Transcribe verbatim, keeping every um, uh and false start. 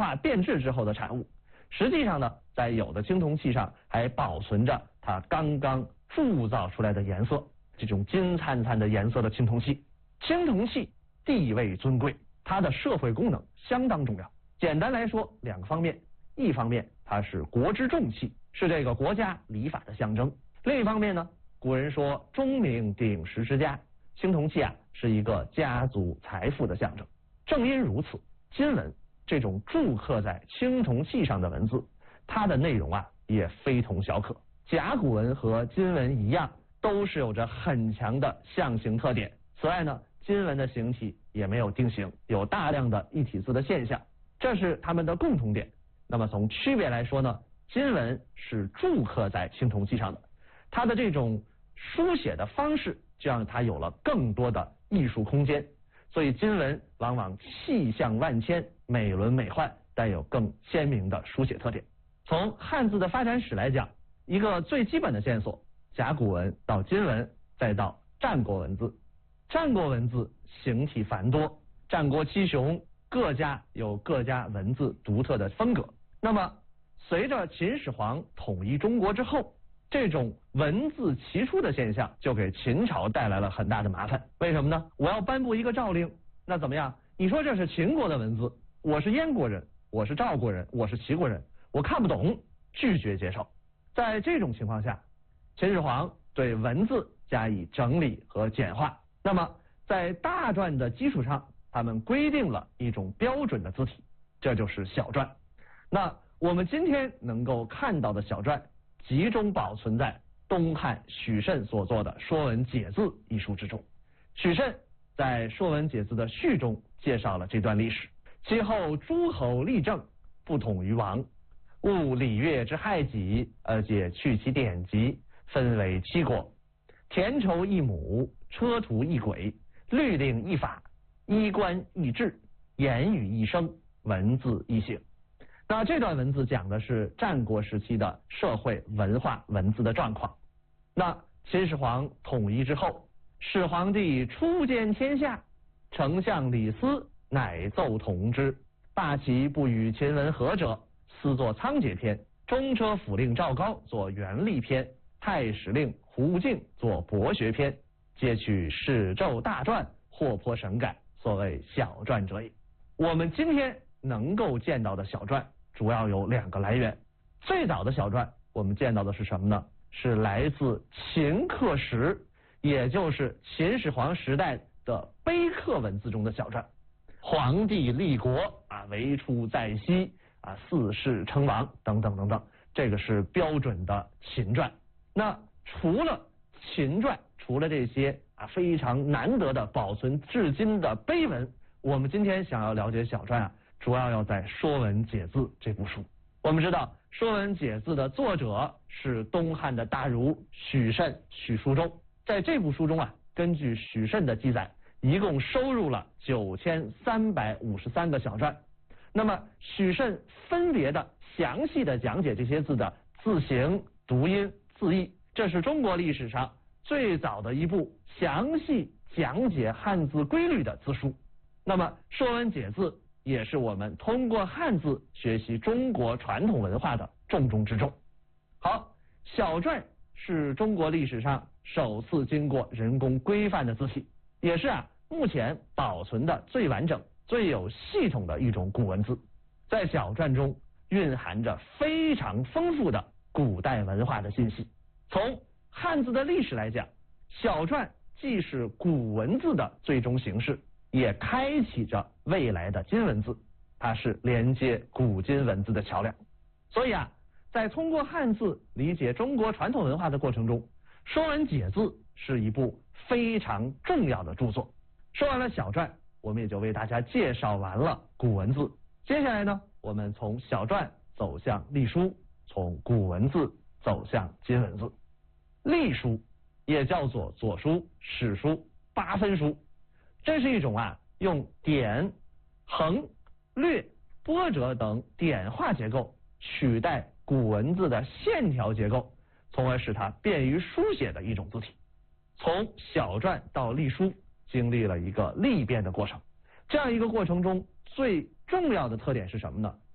化变质之后的产物。实际上呢，在有的青铜器上还保存着它刚刚铸造出来的颜色，这种金灿灿的颜色的青铜器。青铜器地位尊贵，它的社会功能相当重要。简单来说，两个方面，一方面它是国之重器，是这个国家礼法的象征；另一方面呢，古人说钟鸣鼎食之家，青铜器啊是一个家族财富的象征。正因如此，金文这种铸刻在青铜器上的文字，它的内容啊也非同小可。甲骨文和金文一样，都是有着很强的象形特点。此外呢，金文的形体也没有定型，有大量的异体字的现象，这是它们的共同点。那么从区别来说呢，金文是铸刻在青铜器上的，它的这种书写的方式就让它有了更多的艺术空间，所以金文往往气象万千，美轮美奂，带有更鲜明的书写特点。从汉字的发展史来讲，一个最基本的线索，甲骨文到金文，再到战国文字。战国文字形体繁多，战国七雄各家有各家文字独特的风格。那么随着秦始皇统一中国之后，这种文字齐出的现象就给秦朝带来了很大的麻烦。为什么呢？我要颁布一个诏令，那怎么样？你说这是秦国的文字，我是燕国人，我是赵国人，我是齐国人，我看不懂，拒绝接受。在这种情况下，秦始皇对文字加以整理和简化。那么在大篆的基础上，他们规定了一种标准的字体，这就是小篆。那我们今天能够看到的小篆，集中保存在东汉许慎所作的《说文解字》一书之中。许慎在《说文解字》的序中介绍了这段历史。其后诸侯立政，不统于王，务礼乐之害己，而解去其典籍，分为七国，田畴一亩，车途一轨，律令一法，衣冠一制，言语一声，文字一形。那这段文字讲的是战国时期的社会文化文字的状况。那秦始皇统一之后，始皇帝初见天下，丞相李斯乃奏统之，罢其不与秦文合者，私作仓颉篇，中车府令赵高作元历篇，太史令胡敬作博学篇，皆取史咒大篆，或颇省改，所谓小篆者也。我们今天能够见到的小篆主要有两个来源。最早的小篆我们见到的是什么呢？是来自秦刻石，也就是秦始皇时代的碑刻文字中的小篆。皇帝立国啊，为出在西啊，四世称王等等等等，这个是标准的秦篆。那除了秦篆，除了这些啊非常难得的保存至今的碑文，我们今天想要了解小篆啊，主要要在《说文解字》这部书。我们知道《说文解字》的作者是东汉的大儒许慎、许叔中。在这部书中啊，根据许慎的记载，一共收入了九千三百五十三个小篆。那么许慎分别的详细的讲解这些字的字形、读音、字义，这是中国历史上最早的一部详细讲解汉字规律的字书。那么《说文解字》也是我们通过汉字学习中国传统文化的重中之重。好，小篆是中国历史上首次经过人工规范的字体，也是啊目前保存的最完整、最有系统的一种古文字。在小篆中蕴含着非常丰富的古代文化的信息。从汉字的历史来讲，小篆既是古文字的最终形式，也开启着未来的金文字，它是连接古今文字的桥梁。所以啊，在通过汉字理解中国传统文化的过程中，《说文解字》是一部非常重要的著作。说完了小篆，我们也就为大家介绍完了古文字。接下来呢，我们从小篆走向隶书，从古文字走向今文字。隶书也叫做左书、史书、八分书，这是一种啊用点、横、略、波折等点画结构取代古文字的线条结构，从而使它便于书写的一种字体。从小篆到隶书经历了一个历变的过程，这样一个过程中最重要的特点是什么呢？